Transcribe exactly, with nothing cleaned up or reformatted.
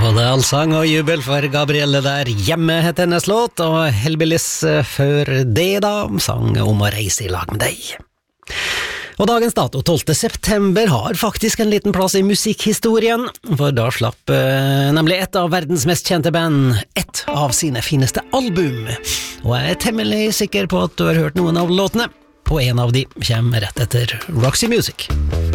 Og det er allsang og jubel for Gabrielle der. Hjemme heter hennes låt, og Hellbillies før det da, sang om å reise i lag med deg. Og dagens dato, tolvte september, har faktisk en liten plass i musikkhistorien, for da slapp eh, nemlig et av verdens mest kjente band et av sine fineste album. Og jeg er temmelig sikker på at du har hørt noen av låtene, og en av de kommer rett etter Roxy Music.